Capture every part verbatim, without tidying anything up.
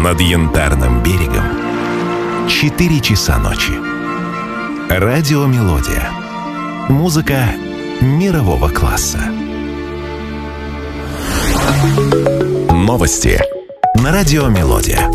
Над Янтарным берегом четыре часа ночи. Радиомелодия. Музыка мирового класса. Новости на Радиомелодия.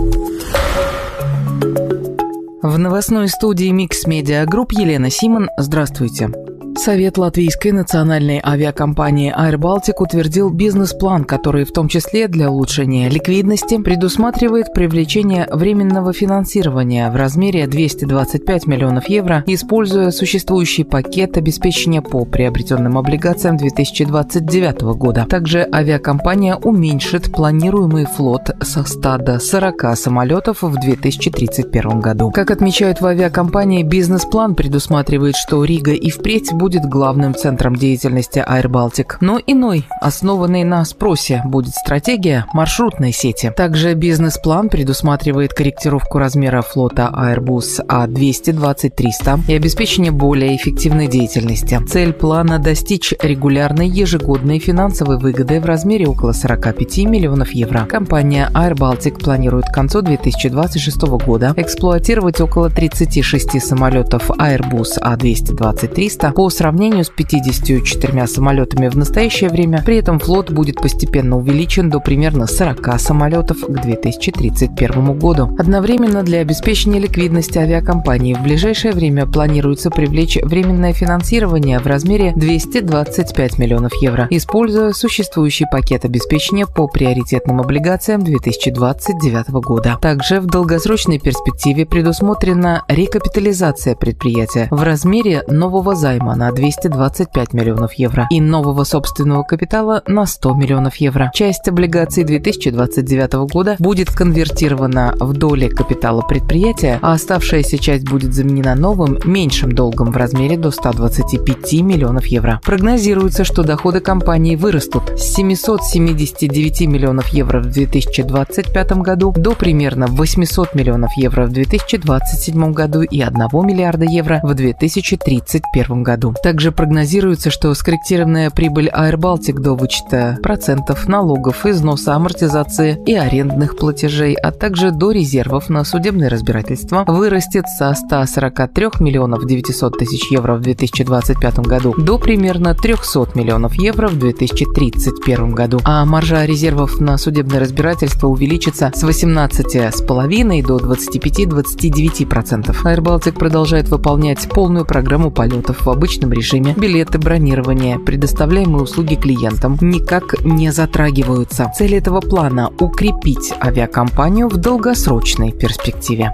В новостной студии Mix Media Group Елена Симон. Здравствуйте. Совет латвийской национальной авиакомпании Air Baltic утвердил бизнес-план, который в том числе для улучшения ликвидности предусматривает привлечение временного финансирования в размере двести двадцать пять миллионов евро, используя существующий пакет обеспечения по приобретенным облигациям две тысячи двадцать девятого года. Также авиакомпания уменьшит планируемый флот со ста до сорока самолетов в две тысячи тридцать первом году. Как отмечают в авиакомпании, бизнес-план предусматривает, что Рига и впредь будет будет главным центром деятельности Air Baltic. Но иной, основанный на спросе, будет стратегия маршрутной сети. Также бизнес-план предусматривает корректировку размера флота Airbus А двести двадцать триста и обеспечение более эффективной деятельности. Цель плана – достичь регулярной ежегодной финансовой выгоды в размере около сорока пяти миллионов евро. Компания Air Baltic планирует к концу две тысячи двадцать шестого года эксплуатировать около тридцати шести самолетов Airbus А двести двадцать триста по сравнению с пятьюдесятью четырьмя самолетами в настоящее время. При этом флот будет постепенно увеличен до примерно сорока самолетов к две тысячи тридцать первому году. Одновременно для обеспечения ликвидности авиакомпании в ближайшее время планируется привлечь временное финансирование в размере двухсот двадцати пяти миллионов евро, используя существующий пакет обеспечения по приоритетным облигациям две тысячи двадцать девятого года. Также в долгосрочной перспективе предусмотрена рекапитализация предприятия в размере нового займа на двести двадцать пять миллионов евро и нового собственного капитала на сто миллионов евро. Часть облигаций две тысячи двадцать девятого года будет конвертирована в доли капитала предприятия, а оставшаяся часть будет заменена новым, меньшим долгом в размере до ста двадцати пяти миллионов евро. Прогнозируется, что доходы компании вырастут с семисот семидесяти девяти миллионов евро в две тысячи двадцать пятом году до примерно восьмисот миллионов евро в две тысячи двадцать седьмом году и одного миллиарда евро в две тысячи тридцать первом году. Также прогнозируется, что скорректированная прибыль Air Baltic до вычета процентов, налогов, износа, амортизации и арендных платежей, а также до резервов на судебное разбирательство вырастет со ста сорока трёх миллионов девятисот тысяч евро в две тысячи двадцать пятом году до примерно трёхсот миллионов евро в две тысячи тридцать первом году, а маржа резервов на судебное разбирательство увеличится с восемнадцати целых пяти десятых до двадцати пяти — двадцати девяти процентов. Air Baltic продолжает выполнять полную программу полетов в обычном режиме. Билеты, бронирование, предоставляемые услуги клиентам никак не затрагиваются. Цель этого плана – укрепить авиакомпанию в долгосрочной перспективе.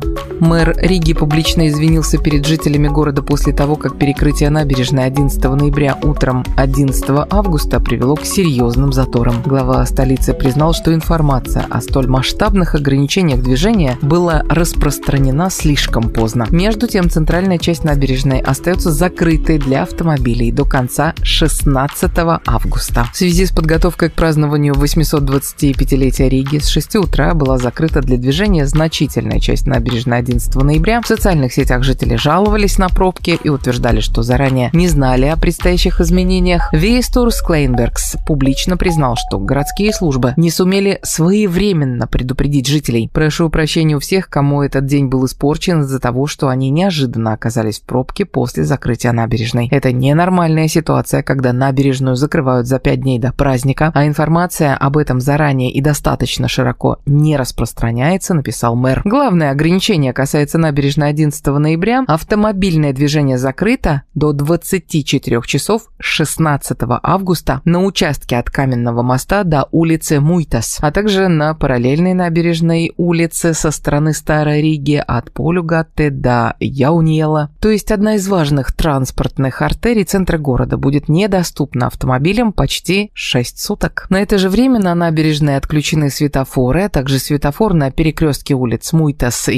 Мэр Риги публично извинился перед жителями города после того, как перекрытие набережной одиннадцатого ноября утром одиннадцатого августа привело к серьезным заторам. Глава столицы признал, что информация о столь масштабных ограничениях движения была распространена слишком поздно. Между тем, центральная часть набережной остается закрытой для автомобилей до конца шестнадцатого августа. В связи с подготовкой к празднованию восьмисот двадцатипятилетия Риги с шести утра была закрыта для движения значительная часть набережной одиннадцатого ноября. В социальных сетях жители жаловались на пробки и утверждали, что заранее не знали о предстоящих изменениях. Вейстурс Клейнбергс публично признал, что городские службы не сумели своевременно предупредить жителей. Прошу прощения у всех, кому этот день был испорчен из-за того, что они неожиданно оказались в пробке после закрытия набережной. Это ненормальная ситуация, когда набережную закрывают за пять дней до праздника, а информация об этом заранее и достаточно широко не распространяется, написал мэр. Главное ограничение касается набережной одиннадцатого ноября. Автомобильное движение закрыто до двадцати четырёх часов шестнадцатого августа на участке от Каменного моста до улицы Муйтас, а также на параллельной набережной улице со стороны Старой Риги от Полюгатте до Яуниела. То есть одна из важных транспортных артерий центра города будет недоступна автомобилям почти шесть суток. На это же время на набережной отключены светофоры, а также светофор на перекрестке улиц Муйтас и Экспресс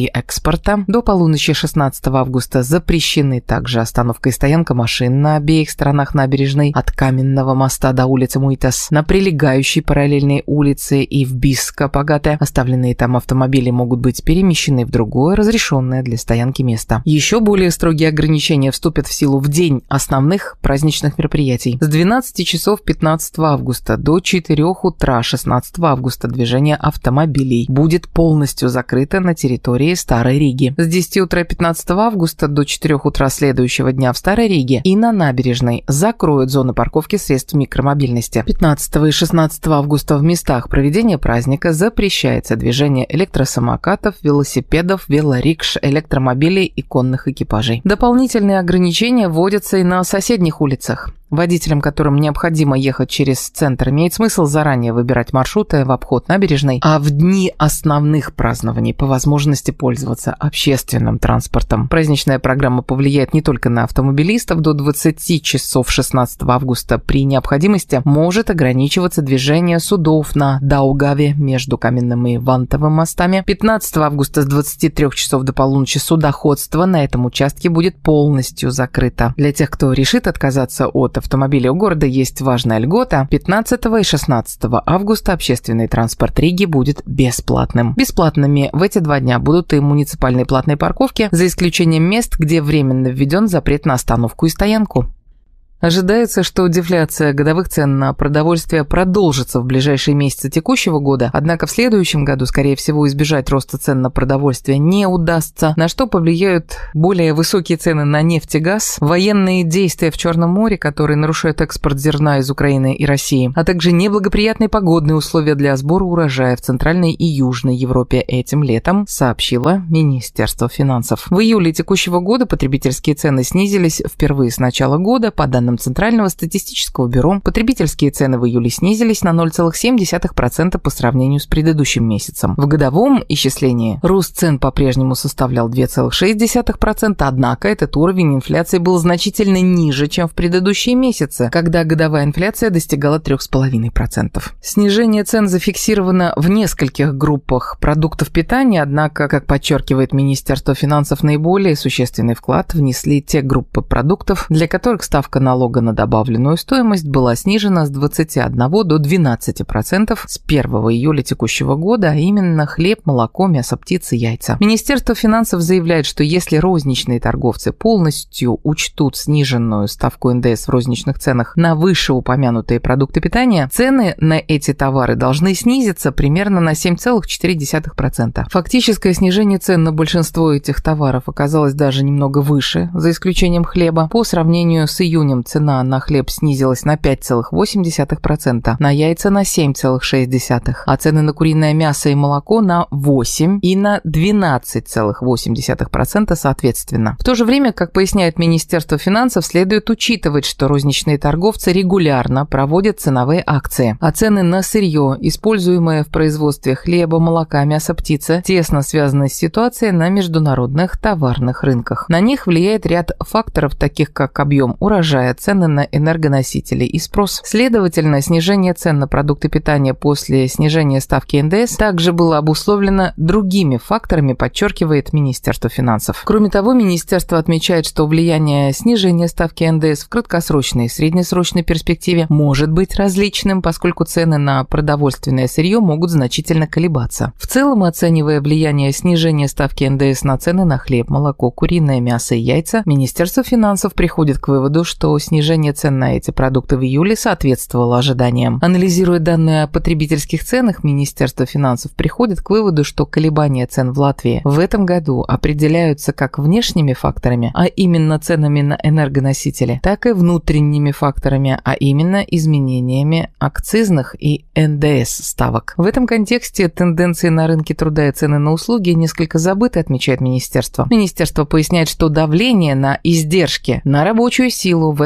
транспорта. До полуночи шестнадцатого августа запрещены также остановка и стоянка машин на обеих сторонах набережной от Каменного моста до улицы Муйтас, на прилегающей параллельной улице и в Биско-Пагате. Оставленные там автомобили могут быть перемещены в другое, разрешенное для стоянки место. Еще более строгие ограничения вступят в силу в день основных праздничных мероприятий. С двенадцати часов пятнадцатого августа до четырёх утра шестнадцатого августа движение автомобилей будет полностью закрыто на территории Старой Риги. С десяти утра пятнадцатого августа до четырёх утра следующего дня в Старой Риге и на набережной закроют зоны парковки средств микромобильности. пятнадцатого и шестнадцатого августа в местах проведения праздника запрещается движение электросамокатов, велосипедов, велорикш, электромобилей и конных экипажей. Дополнительные ограничения вводятся и на соседних улицах. Водителям, которым необходимо ехать через центр, имеет смысл заранее выбирать маршруты в обход набережной, а в дни основных празднований по возможности пользоваться общественным транспортом. Праздничная программа повлияет не только на автомобилистов. До двадцати часов шестнадцатого августа при необходимости может ограничиваться движение судов на Даугаве между Каменным и Вантовым мостами. пятнадцатого августа с двадцати трёх часов до полуночи судоходство на этом участке будет полностью закрыто. Для тех, кто решит отказаться от автомобиля у города, есть важная льгота. пятнадцатого и шестнадцатого августа общественный транспорт Риги будет бесплатным. Бесплатными в эти два дня будут и муниципальные платные парковки, за исключением мест, где временно введен запрет на остановку и стоянку. Ожидается, что дефляция годовых цен на продовольствие продолжится в ближайшие месяцы текущего года, однако в следующем году, скорее всего, избежать роста цен на продовольствие не удастся, на что повлияют более высокие цены на нефть и газ, военные действия в Черном море, которые нарушают экспорт зерна из Украины и России, а также неблагоприятные погодные условия для сбора урожая в Центральной и Южной Европе этим летом, сообщило Министерство финансов. В июле текущего года потребительские цены снизились впервые с начала года. По данным Центрального статистического бюро, потребительские цены в июле снизились на ноль целых семь десятых процента по сравнению с предыдущим месяцем. В годовом исчислении рост цен по-прежнему составлял два целых шесть десятых процента, однако этот уровень инфляции был значительно ниже, чем в предыдущие месяцы, когда годовая инфляция достигала три целых пять десятых процента. Снижение цен зафиксировано в нескольких группах продуктов питания, однако, как подчеркивает Министерство финансов, наиболее существенный вклад внесли те группы продуктов, для которых ставка налога на добавленную стоимость была снижена с двадцати одного до двенадцати процентов с первого июля текущего года, а именно хлеб, молоко, мясо птицы, яйца. Министерство финансов заявляет, что если розничные торговцы полностью учтут сниженную ставку эн дэ эс в розничных ценах на вышеупомянутые продукты питания, цены на эти товары должны снизиться примерно на семь целых четыре десятых процента. Фактическое снижение цен на большинство этих товаров оказалось даже немного выше, за исключением хлеба. По сравнению с июнем цена на хлеб снизилась на пять целых восемь десятых процента, на яйца на семь целых шесть десятых процента, а цены на куриное мясо и молоко на восемь и на двенадцать целых восемь десятых процента соответственно. В то же время, как поясняет Министерство финансов, следует учитывать, что розничные торговцы регулярно проводят ценовые акции, а цены на сырье, используемое в производстве хлеба, молока, мяса птицы, тесно связаны с ситуацией на международных товарных рынках. На них влияет ряд факторов, таких как объем урожая, цены на энергоносители и спрос. Следовательно, снижение цен на продукты питания после снижения ставки эн дэ эс также было обусловлено другими факторами, подчеркивает Министерство финансов. Кроме того, Министерство отмечает, что влияние снижения ставки эн дэ эс в краткосрочной и среднесрочной перспективе может быть различным, поскольку цены на продовольственное сырье могут значительно колебаться. В целом, оценивая влияние снижения ставки эн дэ эс на цены на хлеб, молоко, куриное мясо и яйца, Министерство финансов приходит к выводу, что снижение цен на эти продукты в июле соответствовало ожиданиям. Анализируя данные о потребительских ценах, Министерство финансов приходит к выводу, что колебания цен в Латвии в этом году определяются как внешними факторами, а именно ценами на энергоносители, так и внутренними факторами, а именно изменениями акцизных и эн дэ эс ставок. В этом контексте тенденции на рынке труда и цены на услуги несколько забыты, отмечает Министерство. Министерство поясняет, что давление на издержки, на рабочую силу в этом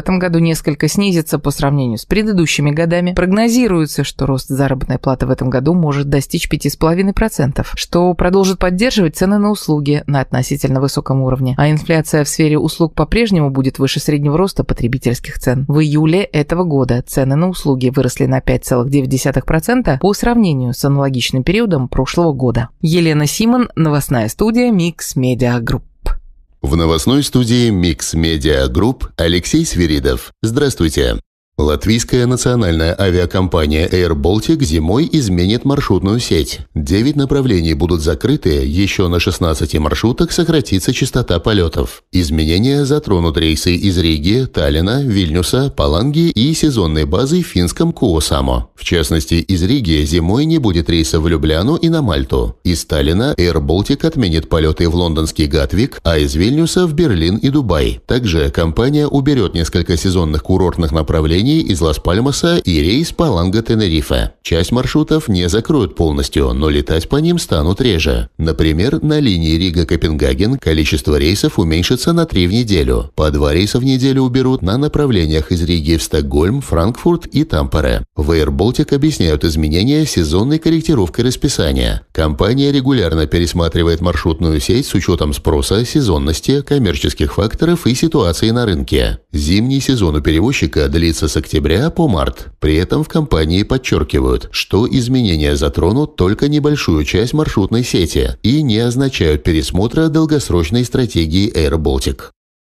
этом году несколько снизится по сравнению с предыдущими годами. Прогнозируется, что рост заработной платы в этом году может достичь пять целых пять десятых процента, что продолжит поддерживать цены на услуги на относительно высоком уровне, а инфляция в сфере услуг по-прежнему будет выше среднего роста потребительских цен. В июле этого года цены на услуги выросли на пять целых девять десятых процента по сравнению с аналогичным периодом прошлого года. Елена Симон, новостная студия Mix Media Group. В новостной студии Mix Media Group Алексей Свиридов. Здравствуйте. Латвийская национальная авиакомпания Air Baltic зимой изменит маршрутную сеть. Девять направлений будут закрыты, еще на шестнадцати маршрутах сократится частота полетов. Изменения затронут рейсы из Риги, Таллина, Вильнюса, Паланги и сезонной базы в финском Куосамо. В частности, из Риги зимой не будет рейса в Любляну и на Мальту. Из Таллина Air Baltic отменит полеты в лондонский Гатвик, а из Вильнюса в Берлин и Дубай. Также компания уберет несколько сезонных курортных направлений из Лас-Пальмаса и рейс Паланга-Тенерифе. Часть маршрутов не закроют полностью, но летать по ним станут реже. Например, на линии Рига-Копенгаген количество рейсов уменьшится на три в неделю. По два рейса в неделю уберут на направлениях из Риги в Стокгольм, Франкфурт и Тампере. В Air Baltic объясняют изменения сезонной корректировкой расписания. Компания регулярно пересматривает маршрутную сеть с учетом спроса, сезонности, коммерческих факторов и ситуации на рынке. Зимний сезон у перевозчика длится с октября по март. При этом в компании подчеркивают, что изменения затронут только небольшую часть маршрутной сети и не означают пересмотра долгосрочной стратегии Air Baltic.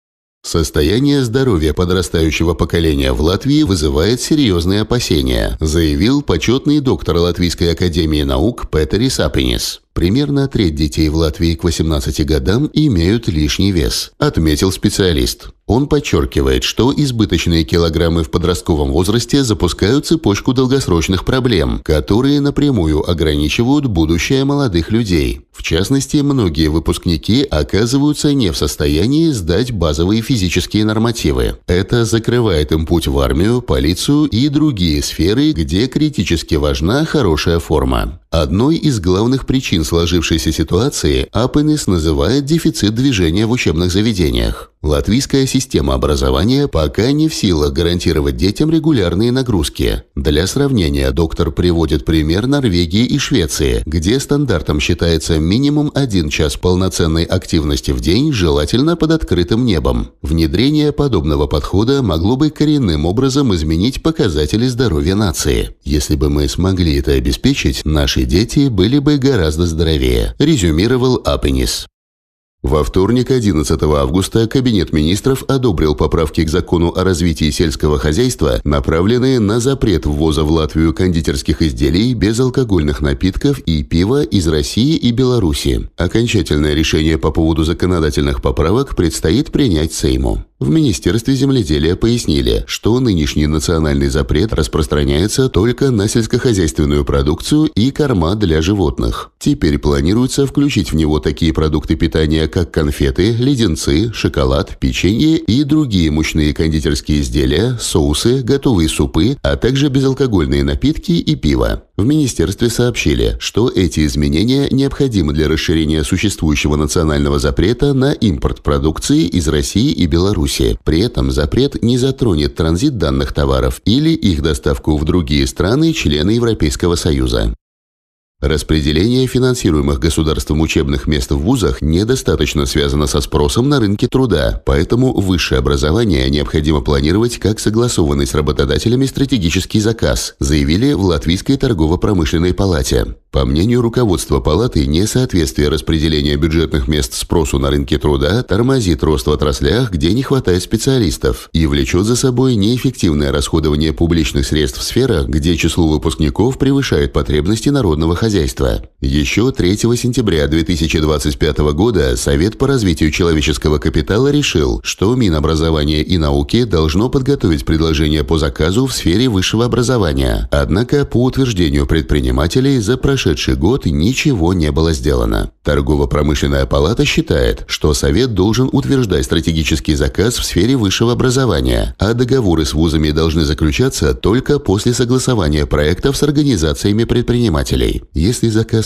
Состояние здоровья подрастающего поколения в Латвии вызывает серьезные опасения, заявил почетный доктор Латвийской академии наук Петерис Апинис. Примерно треть детей в Латвии к восемнадцати годам имеют лишний вес, отметил специалист. Он подчеркивает, что избыточные килограммы в подростковом возрасте запускают цепочку долгосрочных проблем, которые напрямую ограничивают будущее молодых людей. В частности, многие выпускники оказываются не в состоянии сдать базовые физические нормативы. Это закрывает им путь в армию, полицию и другие сферы, где критически важна хорошая форма. Одной из главных причин сложившейся ситуации Апенис называет дефицит движения в учебных заведениях. Латвийская система образования пока не в силах гарантировать детям регулярные нагрузки. Для сравнения, доктор приводит пример Норвегии и Швеции, где стандартом считается минимум один час полноценной активности в день, желательно под открытым небом. Внедрение подобного подхода могло бы коренным образом изменить показатели здоровья нации. Если бы мы смогли это обеспечить, наши дети были бы гораздо здоровее, резюмировал Апенис. Во вторник, одиннадцатого августа, Кабинет министров одобрил поправки к закону о развитии сельского хозяйства, направленные на запрет ввоза в Латвию кондитерских изделий, безалкогольных напитков и пива из России и Беларуси. Окончательное решение по поводу законодательных поправок предстоит принять Сейму. В Министерстве земледелия пояснили, что нынешний национальный запрет распространяется только на сельскохозяйственную продукцию и корма для животных. Теперь планируется включить в него такие продукты питания, как конфеты, леденцы, шоколад, печенье и другие мучные кондитерские изделия, соусы, готовые супы, а также безалкогольные напитки и пиво. В министерстве сообщили, что эти изменения необходимы для расширения существующего национального запрета на импорт продукции из России и Беларуси. При этом запрет не затронет транзит данных товаров или их доставку в другие страны, члены Европейского Союза. Распределение финансируемых государством учебных мест в вузах недостаточно связано со спросом на рынке труда, поэтому высшее образование необходимо планировать как согласованный с работодателями стратегический заказ, заявили в Латвийской торгово-промышленной палате. По мнению руководства палаты, несоответствие распределения бюджетных мест спросу на рынке труда тормозит рост в отраслях, где не хватает специалистов, и влечет за собой неэффективное расходование публичных средств в сферах, где число выпускников превышает потребности народного хозяйства. Еще третьего сентября две тысячи двадцать пятого года Совет по развитию человеческого капитала решил, что Минобразования и науки должно подготовить предложение по заказу в сфере высшего образования. Однако, по утверждению предпринимателей, за прошедший год ничего не было сделано. Торгово-промышленная палата считает, что Совет должен утверждать стратегический заказ в сфере высшего образования, а договоры с вузами должны заключаться только после согласования проектов с организациями предпринимателей. Если заказ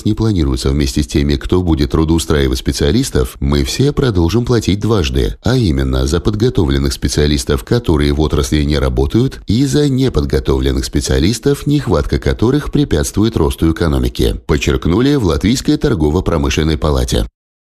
нас не планируется вместе с теми, кто будет трудоустраивать специалистов, мы все продолжим платить дважды, а именно за подготовленных специалистов, которые в отрасли не работают, и за неподготовленных специалистов, нехватка которых препятствует росту экономики, подчеркнули в Латвийской торгово-промышленной палате.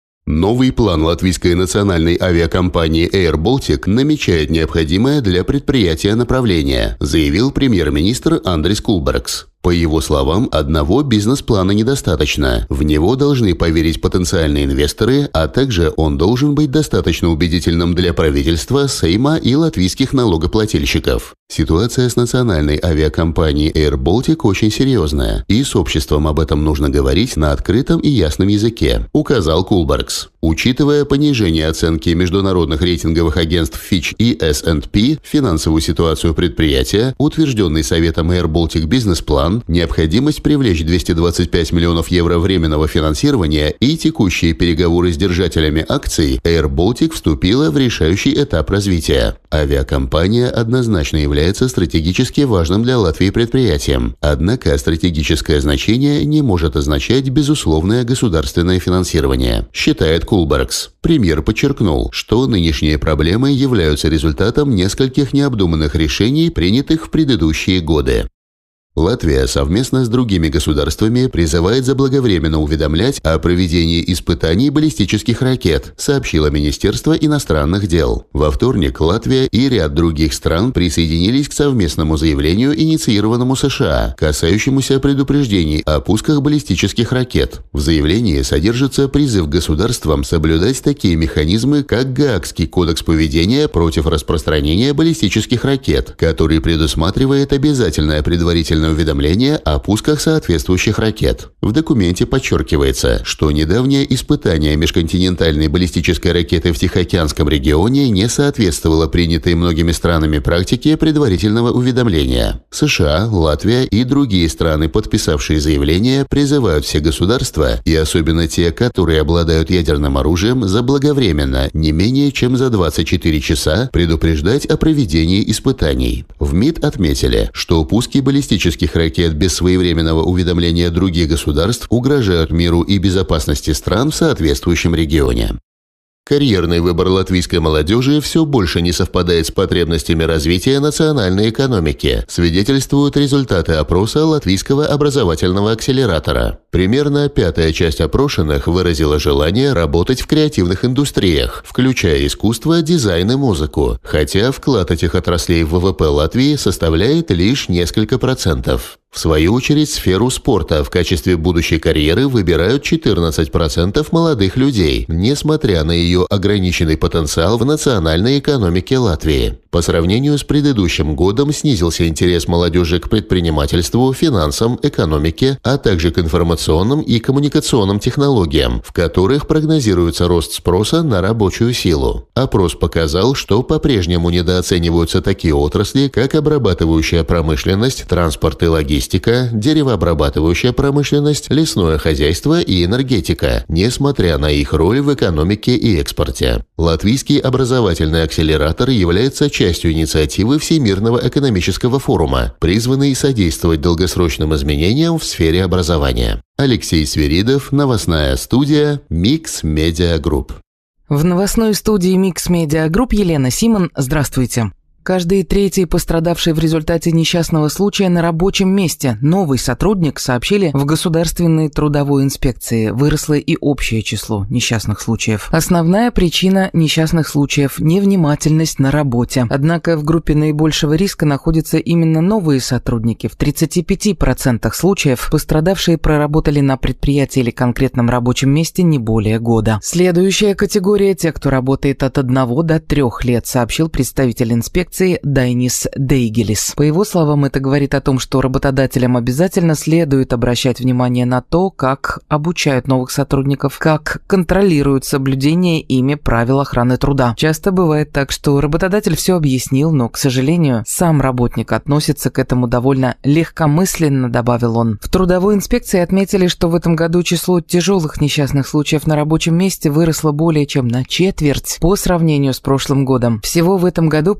Новый план латвийской национальной авиакомпании Air Baltic намечает необходимое для предприятия направление, заявил премьер-министр Андрис Кулбергс. По его словам, одного бизнес-плана недостаточно. В него должны поверить потенциальные инвесторы, а также он должен быть достаточно убедительным для правительства, Сейма и латвийских налогоплательщиков. Ситуация с национальной авиакомпанией Air Baltic очень серьезная, и с обществом об этом нужно говорить на открытом и ясном языке, указал Кулбергс. Учитывая понижение оценки международных рейтинговых агентств Fitch и эс энд пи, финансовую ситуацию предприятия, утвержденный Советом Air Baltic бизнес-план, необходимость привлечь двести двадцать пять миллионов евро временного финансирования и текущие переговоры с держателями акций, Air Baltic вступила в решающий этап развития. Авиакомпания однозначно является стратегически важным для Латвии предприятием. Однако стратегическое значение не может означать безусловное государственное финансирование, считает Кулбергс. Премьер подчеркнул, что нынешние проблемы являются результатом нескольких необдуманных решений, принятых в предыдущие годы. Латвия совместно с другими государствами призывает заблаговременно уведомлять о проведении испытаний баллистических ракет, сообщило Министерство иностранных дел. Во вторник Латвия и ряд других стран присоединились к совместному заявлению, инициированному США, касающемуся предупреждений о пусках баллистических ракет. В заявлении содержится призыв государствам соблюдать такие механизмы, как Гаагский кодекс поведения против распространения баллистических ракет, который предусматривает обязательное предварительное уведомление о пусках соответствующих ракет. В документе подчеркивается, что недавнее испытание межконтинентальной баллистической ракеты в Тихоокеанском регионе не соответствовало принятой многими странами практике предварительного уведомления. США, Латвия и другие страны, подписавшие заявление, призывают все государства, и особенно те, которые обладают ядерным оружием, заблаговременно, не менее чем за двадцать четыре часа, предупреждать о проведении испытаний. В МИД отметили, что пуски баллистических ракет без своевременного уведомления других государств угрожают миру и безопасности стран в соответствующем регионе. Карьерный выбор латвийской молодежи все больше не совпадает с потребностями развития национальной экономики, свидетельствуют результаты опроса Латвийского образовательного акселератора. Примерно пятая часть опрошенных выразила желание работать в креативных индустриях, включая искусство, дизайн и музыку, хотя вклад этих отраслей в вэ вэ пэ Латвии составляет лишь несколько процентов. В свою очередь, сферу спорта в качестве будущей карьеры выбирают четырнадцать процентов молодых людей, несмотря на ее ограниченный потенциал в национальной экономике Латвии. По сравнению с предыдущим годом снизился интерес молодежи к предпринимательству, финансам, экономике, а также к информационным и коммуникационным технологиям, в которых прогнозируется рост спроса на рабочую силу. Опрос показал, что по-прежнему недооцениваются такие отрасли, как обрабатывающая промышленность, транспорт и логистика, деревообрабатывающая промышленность, лесное хозяйство и энергетика, несмотря на их роль в экономике и экспорте. Латвийский образовательный акселератор является частью инициативы Всемирного экономического форума, призванной содействовать долгосрочным изменениям в сфере образования. Алексей Свиридов, новостная студия Mix Media Group. В новостной студии Mix Media Group Елена Симон. Здравствуйте. Каждый третий пострадавший в результате несчастного случая на рабочем месте новый сотрудник, сообщили в Государственной трудовой инспекции. Выросло и общее число несчастных случаев. Основная причина несчастных случаев – невнимательность на работе. Однако в группе наибольшего риска находятся именно новые сотрудники. В тридцати пяти процентах случаев пострадавшие проработали на предприятии или конкретном рабочем месте не более года. Следующая категория – те, кто работает от одного до трех лет, сообщил представитель инспекции Дайнис Дейгелис. По его словам, это говорит о том, что работодателям обязательно следует обращать внимание на то, как обучают новых сотрудников, как контролируют соблюдение ими правил охраны труда. Часто бывает так, что работодатель все объяснил, но, к сожалению, сам работник относится к этому довольно легкомысленно, добавил он. В трудовой инспекции отметили, что в этом году число тяжелых несчастных случаев на рабочем месте выросло более чем на четверть по сравнению с прошлым годом. Всего в этом году произошло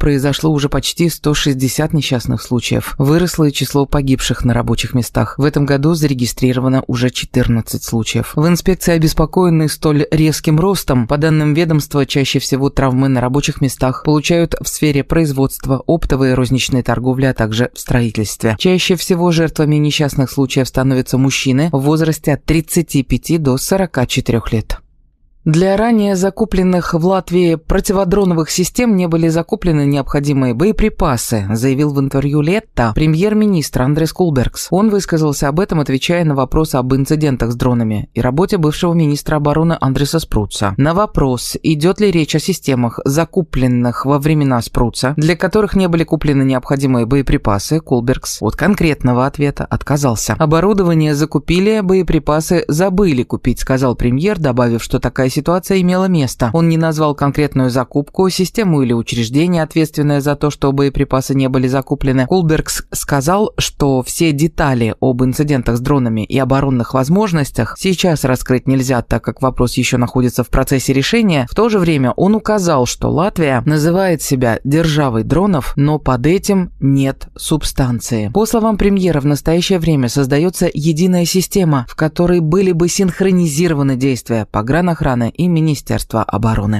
выросло уже почти сто шестьдесят несчастных случаев. Выросло и число погибших на рабочих местах. В этом году зарегистрировано уже четырнадцать случаев. В инспекции обеспокоены столь резким ростом. По данным ведомства, чаще всего травмы на рабочих местах получают в сфере производства, оптовой и розничной торговли, а также в строительстве. Чаще всего жертвами несчастных случаев становятся мужчины в возрасте от тридцати пяти до сорока четырёх лет. Для ранее закупленных в Латвии противодроновых систем не были закуплены необходимые боеприпасы, заявил в интервью Летта премьер-министр Андрес Кулбергс. Он высказался об этом, отвечая на вопрос об инцидентах с дронами и работе бывшего министра обороны Андреса Спруца. На вопрос, идет ли речь о системах, закупленных во времена Спруца, для которых не были куплены необходимые боеприпасы, Кулбергс от конкретного ответа отказался. Оборудование закупили, боеприпасы забыли купить, сказал премьер, добавив, что такая ситуация имела место. Он не назвал конкретную закупку, систему или учреждение, ответственное за то, что боеприпасы не были закуплены. Кулбергс сказал, что все детали об инцидентах с дронами и оборонных возможностях сейчас раскрыть нельзя, так как вопрос еще находится в процессе решения. В то же время он указал, что Латвия называет себя державой дронов, но под этим нет субстанции. По словам премьера, в настоящее время создается единая система, в которой были бы синхронизированы действия погранохраны и Министерства обороны.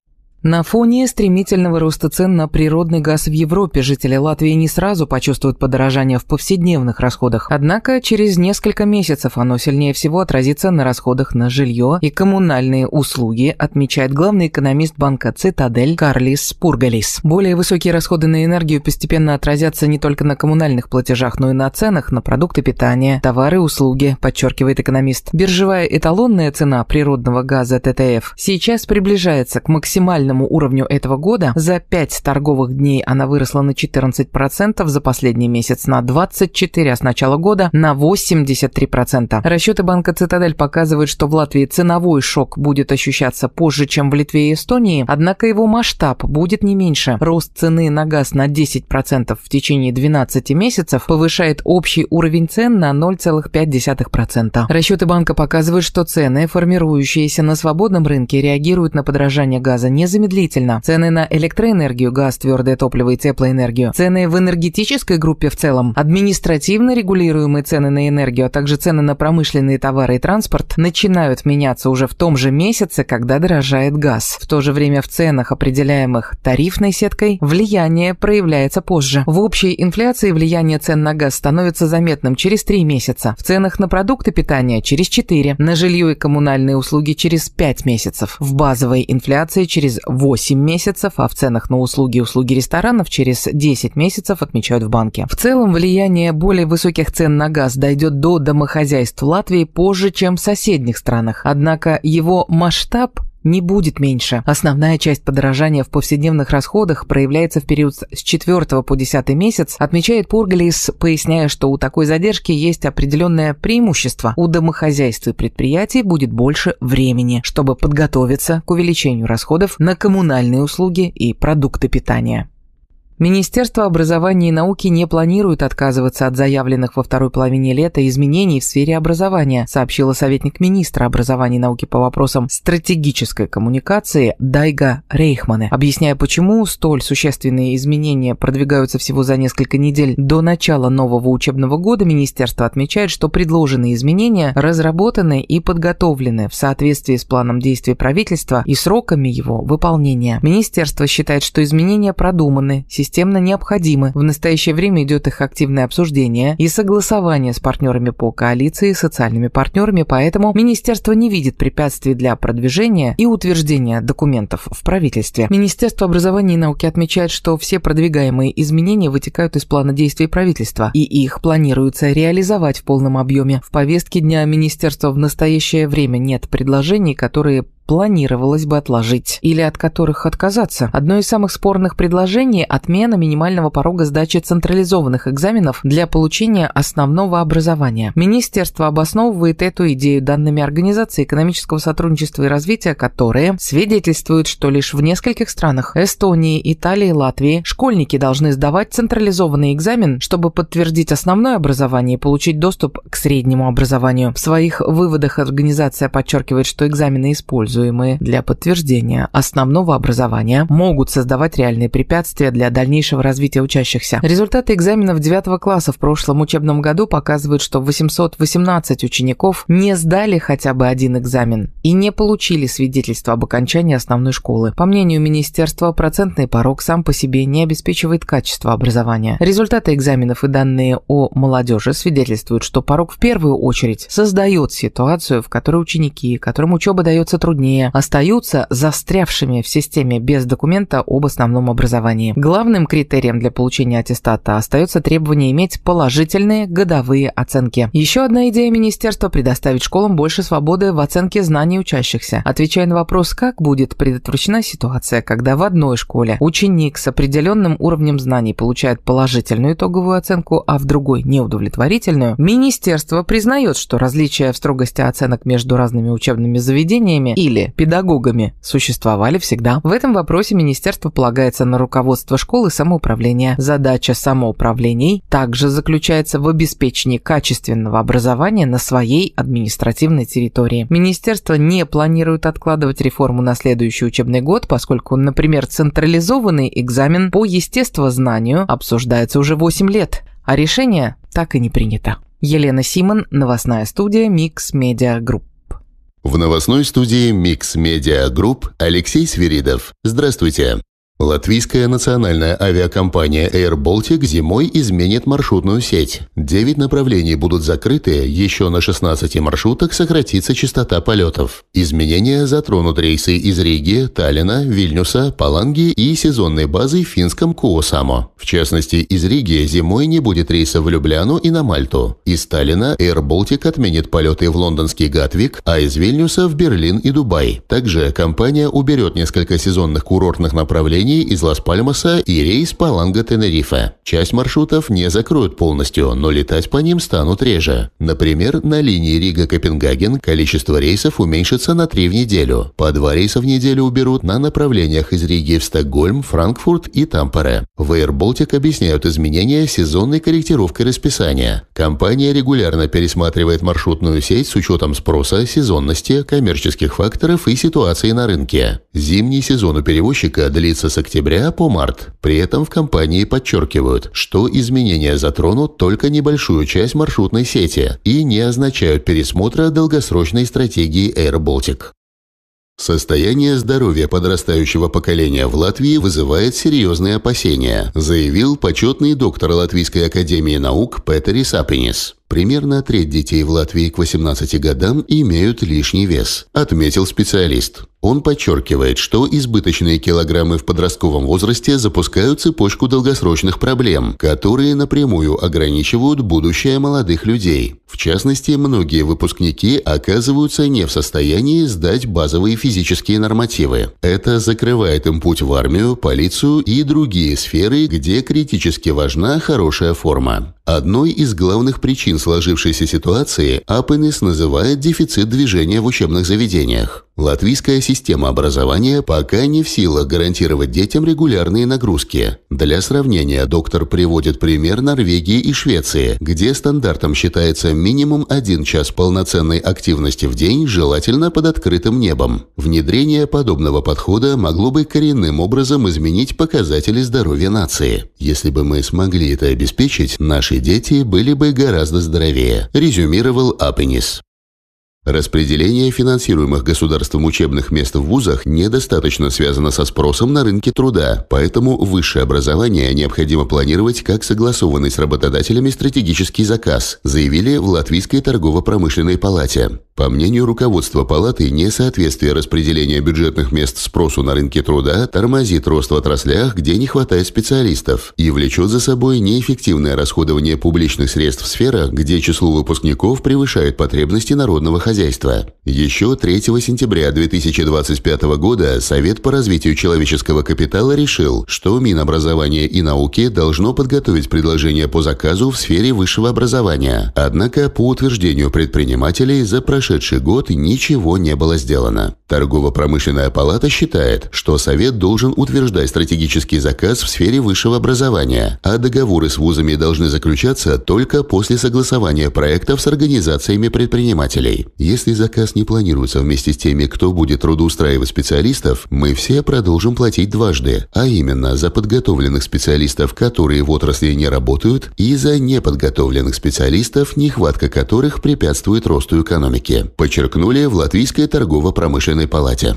На фоне стремительного роста цен на природный газ в Европе жители Латвии не сразу почувствуют подорожание в повседневных расходах. Однако через несколько месяцев оно сильнее всего отразится на расходах на жилье и коммунальные услуги, отмечает главный экономист банка «Цитадель» Карлис Пургалис. Более высокие расходы на энергию постепенно отразятся не только на коммунальных платежах, но и на ценах на продукты питания, товары и услуги, подчеркивает экономист. Биржевая эталонная цена природного газа тэ тэ эф сейчас приближается к максимальному уровню этого года. За пять торговых дней она выросла на четырнадцать процентов, за последний месяц на двадцать четыре процента, а с начала года на восемьдесят три процента. Расчеты банка «Цитадель» показывают, что в Латвии ценовой шок будет ощущаться позже, чем в Литве и Эстонии, однако его масштаб будет не меньше. Рост цены на газ на десять процентов в течение двенадцати месяцев повышает общий уровень цен на ноль целых пять десятых процента. Расчеты банка показывают, что цены, формирующиеся на свободном рынке, реагируют на подорожание газа незамедлительно. Медлительно. Цены на электроэнергию, газ, твердое топливо и теплоэнергию, цены в энергетической группе в целом, административно регулируемые цены на энергию, а также цены на промышленные товары и транспорт начинают меняться уже в том же месяце, когда дорожает газ. В то же время в ценах, определяемых тарифной сеткой, влияние проявляется позже. В общей инфляции влияние цен на газ становится заметным через три месяца, в ценах на продукты питания через четыре, на жилье и коммунальные услуги через пять месяцев, в базовой инфляции через восемь месяцев, а в ценах на услуги и услуги ресторанов через десять месяцев, отмечают в банке. В целом, влияние более высоких цен на газ дойдет до домохозяйств Латвии позже, чем в соседних странах. Однако его масштаб не будет меньше. Основная часть подорожания в повседневных расходах проявляется в период с четвёртого по десятый месяц, отмечает Пургалис, поясняя, что у такой задержки есть определенное преимущество. У домохозяйств и предприятий будет больше времени, чтобы подготовиться к увеличению расходов на коммунальные услуги и продукты питания. Министерство образования и науки не планирует отказываться от заявленных во второй половине лета изменений в сфере образования, сообщила советник министра образования и науки по вопросам стратегической коммуникации Дайга Рейхмане. Объясняя, почему столь существенные изменения продвигаются всего за несколько недель до начала нового учебного года, министерство отмечает, что предложенные изменения разработаны и подготовлены в соответствии с планом действий правительства и сроками его выполнения. Министерство считает, что изменения продуманы, системно необходимы. В настоящее время идет их активное обсуждение и согласование с партнерами по коалиции и социальными партнерами, поэтому министерство не видит препятствий для продвижения и утверждения документов в правительстве. Министерство образования и науки отмечает, что все продвигаемые изменения вытекают из плана действий правительства, и их планируется реализовать в полном объеме. В повестке дня министерства в настоящее время нет предложений, которые планировалось бы отложить или от которых отказаться. Одно из самых спорных предложений – отмена минимального порога сдачи централизованных экзаменов для получения основного образования. Министерство обосновывает эту идею данными Организации экономического сотрудничества и развития, которые свидетельствуют, что лишь в нескольких странах – Эстонии, Италии, Латвии – школьники должны сдавать централизованный экзамен, чтобы подтвердить основное образование и получить доступ к среднему образованию. В своих выводах организация подчеркивает, что экзамены используют используемые для подтверждения основного образования, могут создавать реальные препятствия для дальнейшего развития учащихся. Результаты экзаменов девятого класса в прошлом учебном году показывают, что восемьсот восемнадцать учеников не сдали хотя бы один экзамен и не получили свидетельство об окончании основной школы. По мнению министерства, процентный порог сам по себе не обеспечивает качество образования. Результаты экзаменов и данные о молодежи свидетельствуют, что порог в первую очередь создает ситуацию, в которой ученики, которым учеба дается труднее, остаются застрявшими в системе без документа об основном образовании. Главным критерием для получения аттестата остается требование иметь положительные годовые оценки. Еще одна идея министерства – предоставить школам больше свободы в оценке знаний учащихся. Отвечая на вопрос, как будет предотвращена ситуация, когда в одной школе ученик с определенным уровнем знаний получает положительную итоговую оценку, а в другой – неудовлетворительную, министерство признает, что различия в строгости оценок между разными учебными заведениями или педагогами существовали всегда. В этом вопросе министерство полагается на руководство школ и самоуправления. Задача самоуправлений также заключается в обеспечении качественного образования на своей административной территории. Министерство не планирует откладывать реформу на следующий учебный год, поскольку, например, централизованный экзамен по естествознанию обсуждается уже восемь лет, а решение так и не принято. Елена Симон, новостная студия Mix Media Group. В новостной студии Mix Media Group Алексей Свиридов. Здравствуйте. Латвийская национальная авиакомпания Air Baltic зимой изменит маршрутную сеть. Девять направлений будут закрыты, еще на шестнадцати маршрутах сократится частота полетов. Изменения затронут рейсы из Риги, Таллина, Вильнюса, Паланги и сезонной базы в финском Куосамо. В частности, из Риги зимой не будет рейсов в Любляну и на Мальту. Из Таллина Air Baltic отменит полеты в лондонский Гатвик, а из Вильнюса в Берлин и Дубай. Также компания уберет несколько сезонных курортных направлений из Лас-Пальмаса и рейс Паланга-Тенерифе. Часть маршрутов не закроют полностью, но летать по ним станут реже. Например, на линии Рига-Копенгаген количество рейсов уменьшится на три в неделю. По два рейса в неделю уберут на направлениях из Риги в Стокгольм, Франкфурт и Тампере. В Air Baltic объясняют изменения сезонной корректировкой расписания. Компания регулярно пересматривает маршрутную сеть с учетом спроса, сезонности, коммерческих факторов и ситуации на рынке. Зимний сезон у перевозчика длится с октября по март. При этом в компании подчеркивают, что изменения затронут только небольшую часть маршрутной сети и не означают пересмотра долгосрочной стратегии Air Baltic. Состояние здоровья подрастающего поколения в Латвии вызывает серьезные опасения, заявил почетный доктор Латвийской академии наук Петерис Апинис. Примерно треть детей в Латвии к восемнадцати годам имеют лишний вес, отметил специалист. Он подчеркивает, что избыточные килограммы в подростковом возрасте запускают цепочку долгосрочных проблем, которые напрямую ограничивают будущее молодых людей. В частности, многие выпускники оказываются не в состоянии сдать базовые физические нормативы. Это закрывает им путь в армию, полицию и другие сферы, где критически важна хорошая форма. Одной из главных причин сложившейся ситуации Апенис называет дефицит движения в учебных заведениях. Латвийская система образования пока не в силах гарантировать детям регулярные нагрузки. Для сравнения, доктор приводит пример Норвегии и Швеции, где стандартом считается минимум один час полноценной активности в день, желательно под открытым небом. Внедрение подобного подхода могло бы коренным образом изменить показатели здоровья нации. Если бы мы смогли это обеспечить, наши дети были бы гораздо здоровее, резюмировал Апенис. Распределение финансируемых государством учебных мест в вузах недостаточно связано со спросом на рынке труда, поэтому высшее образование необходимо планировать как согласованный с работодателями стратегический заказ, заявили в Латвийской торгово-промышленной палате. По мнению руководства палаты, несоответствие распределения бюджетных мест спросу на рынке труда тормозит рост в отраслях, где не хватает специалистов, и влечет за собой неэффективное расходование публичных средств в сферах, где число выпускников превышает потребности народного хозяйства. Еще третьего сентября две тысячи двадцать пятого года Совет по развитию человеческого капитала решил, что Минобразования и науки должно подготовить предложение по заказу в сфере высшего образования. Однако, по утверждению предпринимателей, за прошедший прошедший год ничего не было сделано. Торгово-промышленная палата считает, что Совет должен утверждать стратегический заказ в сфере высшего образования, а договоры с вузами должны заключаться только после согласования проектов с организациями предпринимателей. Если заказ не планируется вместе с теми, кто будет трудоустраивать специалистов, мы все продолжим платить дважды, а именно за подготовленных специалистов, которые в отрасли не работают, и за неподготовленных специалистов, нехватка которых препятствует росту экономики, подчеркнули в Латвийской торгово-промышленной палате.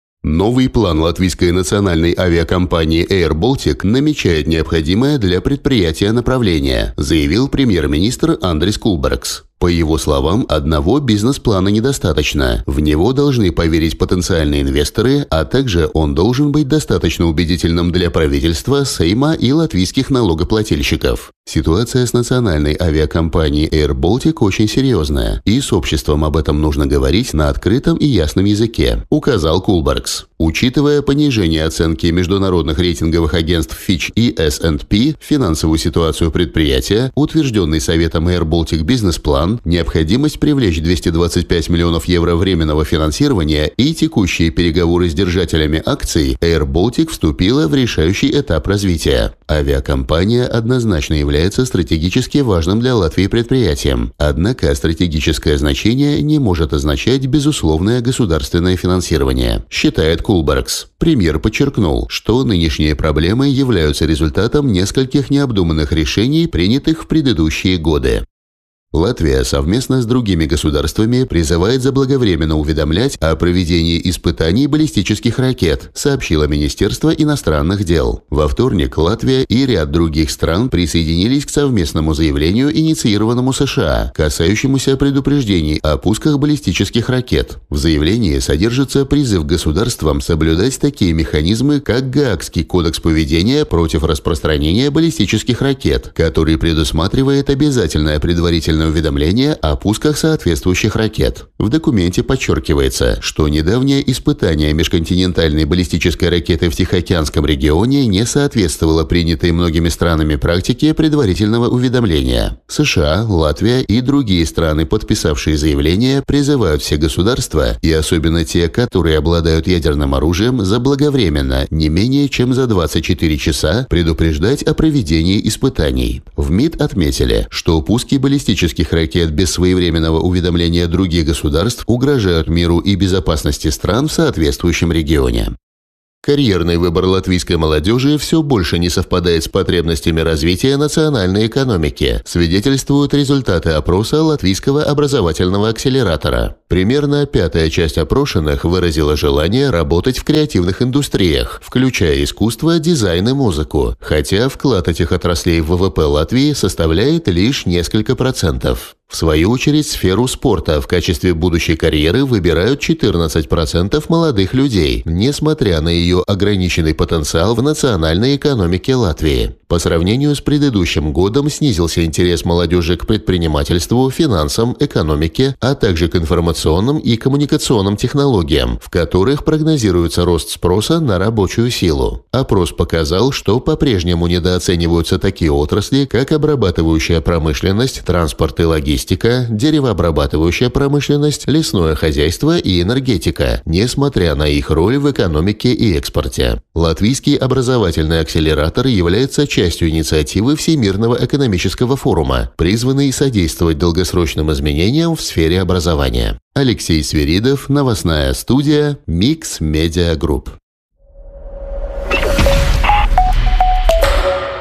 Новый план латвийской национальной авиакомпании Air Baltic намечает необходимое для предприятия направление, заявил премьер-министр Андрис Кулбергс. По его словам, одного бизнес-плана недостаточно. В него должны поверить потенциальные инвесторы, а также он должен быть достаточно убедительным для правительства, Сейма и латвийских налогоплательщиков. Ситуация с национальной авиакомпанией Air Baltic очень серьезная, и с обществом об этом нужно говорить на открытом и ясном языке, указал Кулбергс. Учитывая понижение оценки международных рейтинговых агентств Fitch и эс энд пи, финансовую ситуацию предприятия, утвержденный Советом Air Baltic бизнес-план, необходимость привлечь двести двадцать пять миллионов евро временного финансирования и текущие переговоры с держателями акций, Air Baltic вступила в решающий этап развития. Авиакомпания однозначно является стратегически важным для Латвии предприятием. Однако стратегическое значение не может означать безусловное государственное финансирование, считает Кулбергс. Премьер подчеркнул, что нынешние проблемы являются результатом нескольких необдуманных решений, принятых в предыдущие годы. Латвия совместно с другими государствами призывает заблаговременно уведомлять о проведении испытаний баллистических ракет, сообщило Министерство иностранных дел. Во вторник Латвия и ряд других стран присоединились к совместному заявлению, инициированному США, касающемуся предупреждений о пусках баллистических ракет. В заявлении содержится призыв государствам соблюдать такие механизмы, как Гаагский кодекс поведения против распространения баллистических ракет, который предусматривает обязательное предварительное уведомление о пусках соответствующих ракет. В документе подчеркивается, что недавнее испытание межконтинентальной баллистической ракеты в Тихоокеанском регионе не соответствовало принятой многими странами практике предварительного уведомления. США, Латвия и другие страны, подписавшие заявление, призывают все государства, и особенно те, которые обладают ядерным оружием, заблаговременно, не менее чем за двадцать четыре часа, предупреждать о проведении испытаний. В МИД отметили, что пуски баллистических ракет без своевременного уведомления других государств угрожают миру и безопасности стран в соответствующем регионе. Карьерный выбор латвийской молодежи все больше не совпадает с потребностями развития национальной экономики, свидетельствуют результаты опроса Латвийского образовательного акселератора. Примерно пятая часть опрошенных выразила желание работать в креативных индустриях, включая искусство, дизайн и музыку, хотя вклад этих отраслей в вэ вэ пэ Латвии составляет лишь несколько процентов. В свою очередь, сферу спорта в качестве будущей карьеры выбирают четырнадцать процентов молодых людей, несмотря на ее ограниченный потенциал в национальной экономике Латвии. По сравнению с предыдущим годом снизился интерес молодежи к предпринимательству, финансам, экономике, а также к информационным и коммуникационным технологиям, в которых прогнозируется рост спроса на рабочую силу. Опрос показал, что по-прежнему недооцениваются такие отрасли, как обрабатывающая промышленность, транспорт и логистика, деревообрабатывающая промышленность, лесное хозяйство и энергетика, несмотря на их роль в экономике и экспорте. Латвийский образовательный акселератор является частью инициативы Всемирного экономического форума, призванной содействовать долгосрочным изменениям в сфере образования. Алексей Свиридов, новостная студия Mix Media Group.